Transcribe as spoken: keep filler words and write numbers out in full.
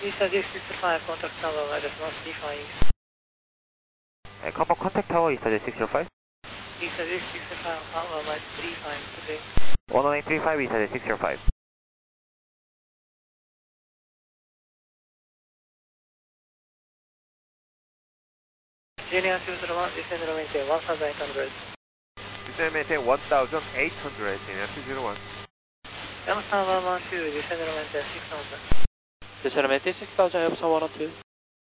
Lisa D sixty-five, contact tower, minus one three five. 네, 컴버 컨택 타워 이사 제 육백팔. Lisa D sixty-five, tower, minus three five, today. one one eight three five 이사 제 육백팔. Junior two zero one, descend and maintain one thousand eight hundred. Descend and maintain one thousand eight hundred, Junior two zero one. Yamasan one one two, descend and maintain six thousand. Descend and maintain six thousand, Yamasan one one two.